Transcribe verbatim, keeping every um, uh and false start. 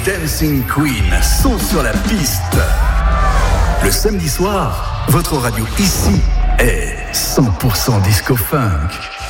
dancing queens sont sur la piste. Le samedi soir, votre radio ici est cent pour cent disco funk.